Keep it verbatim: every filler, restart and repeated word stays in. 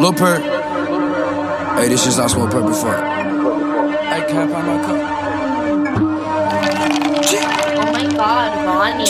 Lil Perk. Hey, this shit's not smoke Perk before. Hey, can I find my cup? Oh my god, Ronnie.